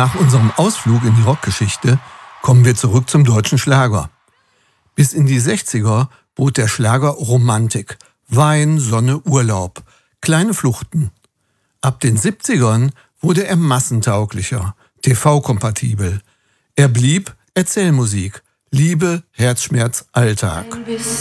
Nach unserem Ausflug in die Rockgeschichte kommen wir zurück zum deutschen Schlager. Bis in die 60er bot der Schlager Romantik, Wein, Sonne, Urlaub, kleine Fluchten. Ab den 70ern wurde er massentauglicher, TV-kompatibel. Er blieb Erzählmusik, Liebe, Herzschmerz, Alltag.